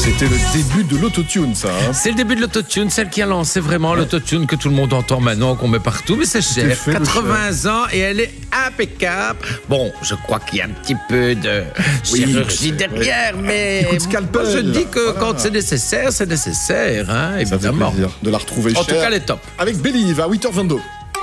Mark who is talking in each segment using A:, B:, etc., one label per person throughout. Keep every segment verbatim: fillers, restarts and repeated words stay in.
A: C'était le début de l'autotune, ça. Hein.
B: C'est le début de l'autotune, celle qui a lancé vraiment ouais. l'autotune que tout le monde entend maintenant, qu'on met partout, mais c'est cher. quatre-vingts ans et elle est impeccable. Bon, je crois qu'il y a un petit peu de oui, chirurgie derrière, oui. mais
A: coup de scalpel.
B: Moi, je dis que voilà. quand c'est nécessaire, c'est nécessaire, hein, évidemment.
A: Ça fait plaisir de la retrouver
B: en
A: chère.
B: En tout cas, elle est top.
A: Avec Believe à huit heures vingt-deux.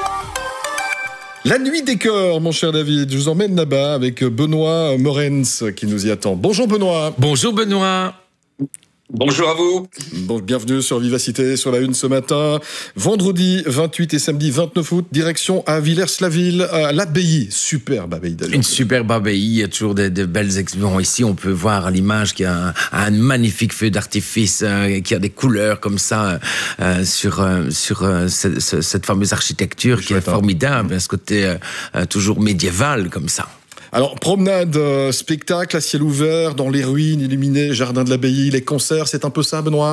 A: La nuit des cœurs, mon cher David. Je vous emmène là-bas avec Benoît Morens qui nous y attend. Bonjour Benoît.
B: Bonjour Benoît.
C: Bonjour à vous.
A: Bon, bienvenue sur Vivacité, sur la une ce matin. Vendredi vingt-huit et samedi vingt-neuf août, direction à Villers-la-Ville, à l'abbaye. Superbe abbaye d'ailleurs.
B: Une superbe abbaye, il y a toujours de, de belles expositions. Ici, on peut voir à l'image qu'il y a un, un magnifique feu d'artifice, euh, qui a des couleurs comme ça euh, sur, euh, sur euh, ce, ce, cette fameuse architecture qui est formidable, à ce côté euh, toujours médiéval comme ça.
A: Alors, promenade, euh, spectacle à ciel ouvert, dans les ruines illuminées, jardin de l'abbaye, les concerts, c'est un peu ça, Benoît ?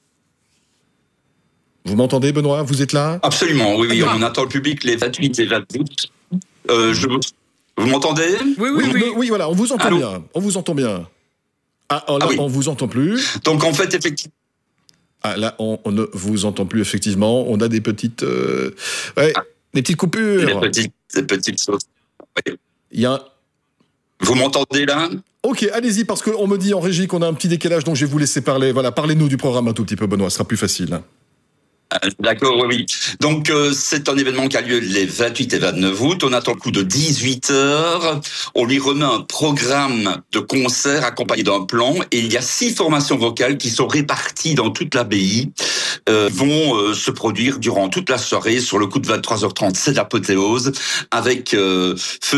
A: Vous m'entendez, Benoît ? Vous êtes là ?
C: Absolument, oui, oui, on attend le public les vingt-huit et vingt-neuf août. Euh, je... Vous m'entendez ?
B: Oui, oui, oui.
A: Oui, oui, voilà, on vous entend
C: Allô ?
A: bien. On vous entend bien. Ah, oh, là, ah oui. On vous entend plus.
C: Donc, en fait, effectivement...
A: Ah, là, on, on ne vous entend plus, effectivement. On a des petites... Euh... Ouais, ah. des petites coupures.
C: Des petites, des petites choses. Oui.
A: Il y a...
C: Vous m'entendez là ?
A: Ok, allez-y, parce qu'on me dit en régie qu'on a un petit décalage, donc je vais vous laisser parler. Voilà, parlez-nous du programme un tout petit peu, Benoît, ce sera plus facile.
C: Euh, D'accord, oui, oui. Donc, euh, c'est un événement qui a lieu les vingt-huit et vingt-neuf août. On attend le coup de dix-huit heures. On lui remet un programme de concert accompagné d'un plan. Et il y a six formations vocales qui sont réparties dans toute l'abbaye. Euh, vont euh, se produire durant toute la soirée. Sur le coup de vingt-trois heures trente, c'est l'apothéose. Avec euh, feu